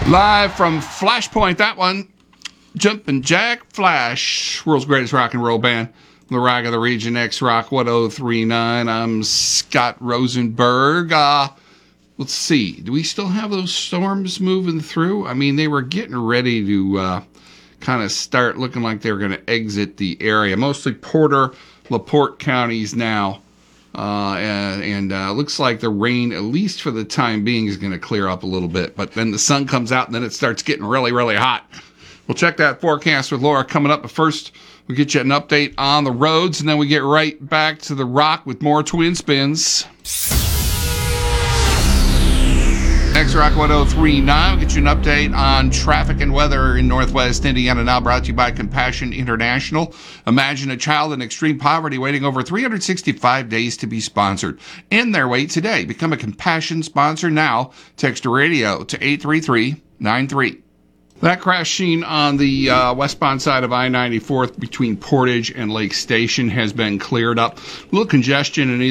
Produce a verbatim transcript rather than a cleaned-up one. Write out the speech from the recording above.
Live from Flashpoint, that one. Jumpin' Jack Flash, world's greatest rock and roll band. The Rock of the Region, X-Rock ten thirty-nine. I'm Scott Rosenberg. Uh, let's see. Do we still have those storms moving through? I mean, they were getting ready to uh, kind of start looking like they were going to exit the area. Mostly Porter, LaPorte counties now. Uh, and and uh, looks like the rain, at least for the time being, is going to clear up a little bit. But then the sun comes out, and then it starts getting really, really hot. We'll check that forecast with Laura coming up. But first, we'll get you an update on the roads, and then we get right back to the rock with more Twin Spins. X-Rock ten thirty-nine. We'll get you an update on traffic and weather in Northwest Indiana. Now brought to you by Compassion International. Imagine a child in extreme poverty waiting over three hundred sixty-five days to be sponsored. End their wait today. Become a Compassion sponsor now. Text radio to eight three three nine three. That crash scene on the uh, westbound side of I ninety-fourth between Portage and Lake Station has been cleared up. A little congestion in either